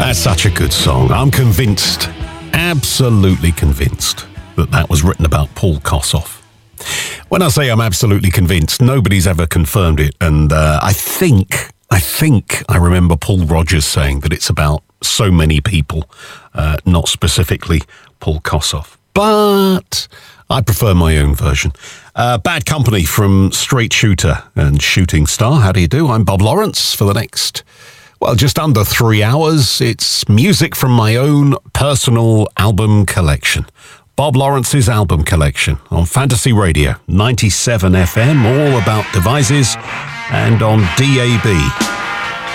That's such a good song. I'm convinced, absolutely convinced, that was written about Paul Kossoff. When I say I'm absolutely convinced, nobody's ever confirmed it. And I think I remember Paul Rogers saying that it's about so many people, not specifically Paul Kossoff. But I prefer my own version. Bad Company from Straight Shooter and Shooting Star. How do you do? I'm Bob Lawrence for the next, just under 3 hours. It's music from my own personal album collection. Bob Lawrence's album collection on Fantasy Radio, 97 FM, all about devices, and on DAB.